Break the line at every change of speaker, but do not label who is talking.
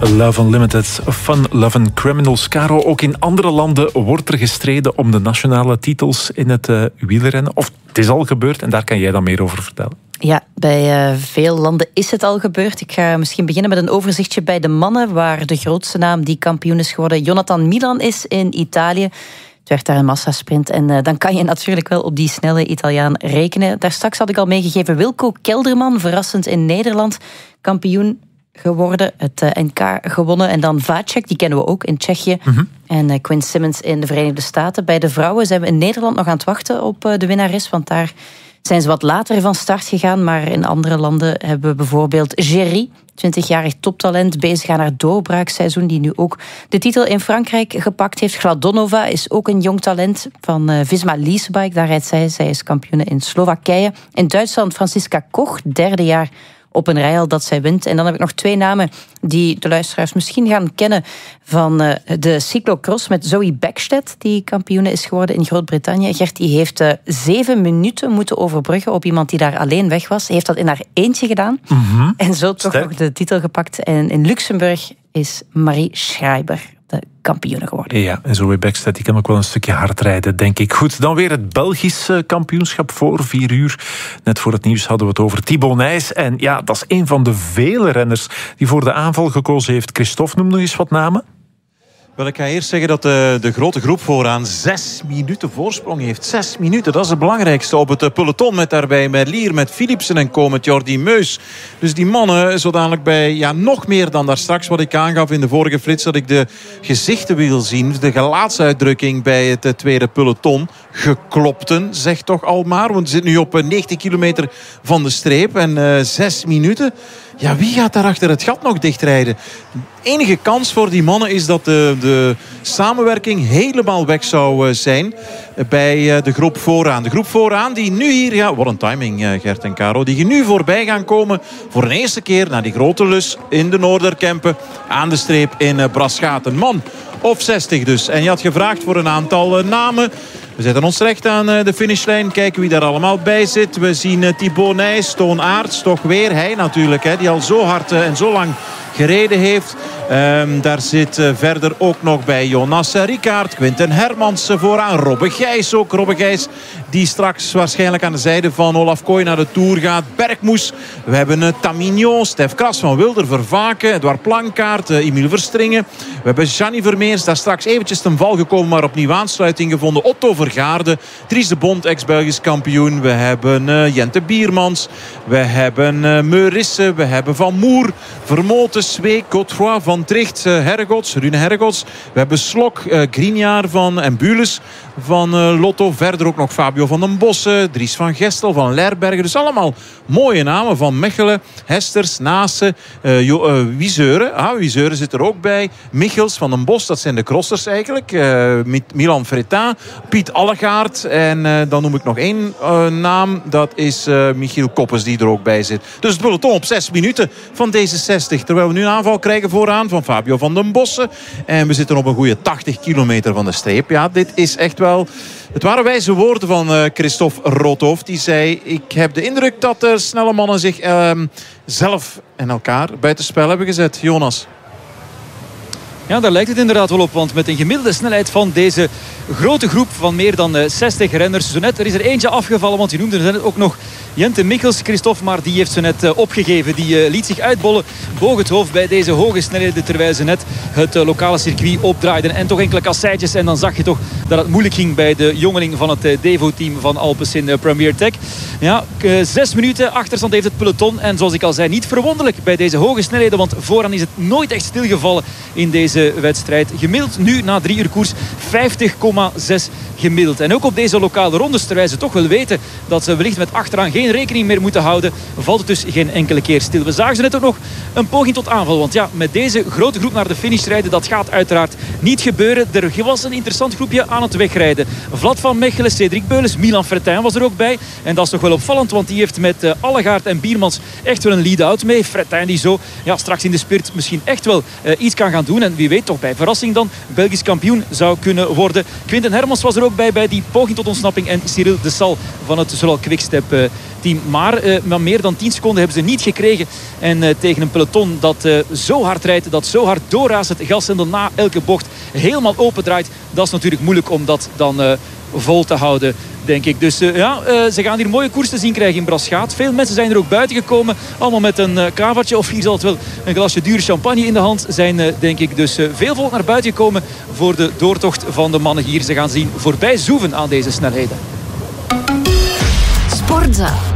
Love Unlimited, Fun Lovin' Criminals. Caro, ook in andere landen wordt er gestreden om de nationale titels in het wielrennen. Of het is al gebeurd en daar kan jij dan meer over vertellen.
Ja, bij veel landen is het al gebeurd. Ik ga misschien beginnen met een overzichtje bij de mannen, waar de grootste naam die kampioen is geworden Jonathan Milan is in Italië. Het werd daar een massasprint en dan kan je natuurlijk wel op die snelle Italiaan rekenen. Daar straks had ik al meegegeven Wilco Kelderman, verrassend in Nederland, kampioen geworden, het NK gewonnen. En dan Vacek, die kennen we ook in Tsjechië. En Quinn Simmons in de Verenigde Staten. Bij de vrouwen zijn we in Nederland nog aan het wachten op de winnares, want daar zijn ze wat later van start gegaan. Maar in andere landen hebben we bijvoorbeeld Géry, 20-jarig toptalent, bezig aan haar doorbraakseizoen, die nu ook de titel in Frankrijk gepakt heeft. Gladonova is ook een jong talent van Visma Leasebike. Daar rijdt zij. Zij is kampioene in Slowakije. In Duitsland Franziska Koch, derde jaar op een rij al dat zij wint. En dan heb ik nog twee namen die de luisteraars misschien gaan kennen van de cyclocross met Zoe Bäckstedt, die kampioene is geworden in Groot-Brittannië. Gert, die heeft 7 minuten moeten overbruggen op iemand die daar alleen weg was. Hij heeft dat in haar eentje gedaan. En zo toch nog de titel gepakt. En in Luxemburg is Marie Schreiber de kampioene geworden.
Ja, en Zoe Bäckstedt, die kan ook wel een stukje hard rijden, denk ik. Goed, dan weer het Belgisch kampioenschap voor 4 uur. Net voor het nieuws hadden we het over Thibaut Nys. En ja, dat is een van de vele renners die voor de aanval gekozen heeft. Christophe, noem nog eens wat namen.
Wel, ik ga eerst zeggen dat de grote groep vooraan 6 minuten voorsprong heeft. 6 minuten, dat is het belangrijkste op het peloton. Met daarbij Merlier, met Philipsen en Co, met Jordi Meus. Dus die mannen, zo dadelijk bij nog meer dan daar straks wat ik aangaf in de vorige flits, dat ik de gezichten wil zien. De gelaatsuitdrukking bij het tweede peloton. Geklopten, zeg toch al maar. Want we zitten nu op 90 kilometer van de streep. En 6 minuten. Ja, wie gaat daar achter het gat nog dichtrijden? De enige kans voor die mannen is dat de samenwerking helemaal weg zou zijn bij de groep vooraan. De groep vooraan die nu hier... Ja, wat een timing, Gert en Caro. Die nu voorbij gaan komen voor een eerste keer naar die grote lus in de Noorderkempen aan de streep in Braschaat. Man of 60 dus. En je had gevraagd voor een aantal namen. We zetten ons recht aan de finishlijn. Kijken wie daar allemaal bij zit. We zien Thibaut Nys, Toon Aerts, toch weer hij natuurlijk. Die al zo hard en zo lang gereden heeft. Daar zit verder ook nog bij Jonas Rickaert, Quinten Hermans vooraan. Robbe Gijs ook. Robbe Gijs die straks waarschijnlijk aan de zijde van Olaf Kooi naar de Tour gaat. Bergmoes. We hebben Tamignon, Stef Kras van Wilder, Vervaken, Edouard Plankaart, Emiel Verstringen. We hebben Gianni Vermeers, daar straks eventjes ten val gekomen, maar opnieuw aansluiting gevonden. Otto Vergaarde, Dries de Bond, ex-Belgisch kampioen. We hebben Jente Biermans. We hebben Meurisse. We hebben Van Moer, Vermoten, Zweek, Godefroy, Van Tricht, Hergots, Rune Hergots. We hebben Slok, Grignard en Bules van Lotto. Verder ook nog Fabio van den Bossen, Dries van Gestel, van Lerbergen. Dus allemaal mooie namen. Van Mechelen, Hesters, Naassen, Wiseuren. Wiseuren zit er ook bij. Michels, Van den Bos, dat zijn de crossers eigenlijk. Milan Fretin, Piet Allegaard. En dan noem ik nog één naam. Dat is Michiel Koppes die er ook bij zit. Dus het peloton op 6 minuten van deze 60. Terwijl we nu een aanval krijgen vooraan van Fabio van den Bossen. En we zitten op een goede 80 kilometer van de streep. Ja, dit is echt wel... Het waren wijze woorden van Christophe Roodhoofd. Die zei, ik heb de indruk dat er snelle mannen zich zelf en elkaar buitenspel hebben gezet. Jonas.
Ja, daar lijkt het inderdaad wel op. Want met een gemiddelde snelheid van deze grote groep van meer dan 60 renners. Zo net, er is er eentje afgevallen, want je noemde er net ook nog Jente Michels, Christophe. Maar die heeft ze net opgegeven. Die liet zich uitbollen boog het hoofd bij deze hoge snelheden. Terwijl ze net het lokale circuit opdraaiden. En toch enkele kasseitjes. En dan zag je toch dat het moeilijk ging bij de jongeling van het Devo-team van Alpecin Premier Tech. Ja, 6 minuten achterstand heeft het peloton. En zoals ik al zei, niet verwonderlijk bij deze hoge snelheden. Want vooraan is het nooit echt stilgevallen in deze wedstrijd. Gemiddeld nu na 3 uur koers 50,6 gemiddeld. En ook op deze lokale rondes, terwijl ze toch wel weten dat ze wellicht met achteraan geen rekening meer moeten houden, valt het dus geen enkele keer stil. We zagen ze net ook nog een poging tot aanval. Want ja, met deze grote groep naar de finish rijden, dat gaat uiteraard niet gebeuren. Er was een interessant groepje aan het wegrijden. Vlad van Mechelen, Cedric Beules, Milan Fretin was er ook bij. En dat is toch wel opvallend, want die heeft met Allegaard en Biermans echt wel een lead-out mee. Fretin die zo straks in de spirit misschien echt wel iets kan gaan doen. En wie weet toch bij verrassing dan Belgisch kampioen zou kunnen worden. Quinten Hermans was er ook bij die poging tot ontsnapping. En Cyril de Sal van het zowel Quickstep team. Maar meer dan 10 seconden hebben ze niet gekregen. En tegen een peloton dat zo hard rijdt, dat zo hard doorraast, het gashendel na elke bocht helemaal open draait. Dat is natuurlijk moeilijk om dat dan vol te houden, denk ik. Dus ze gaan hier mooie koers te zien krijgen in Braschaat. Veel mensen zijn er ook buiten gekomen. Allemaal met een kavertje of hier zal het wel een glasje dure champagne in de hand zijn, denk ik. Dus veel volk naar buiten gekomen voor de doortocht van de mannen hier. Ze gaan zien voorbij zoeven aan deze snelheden.
Sportza.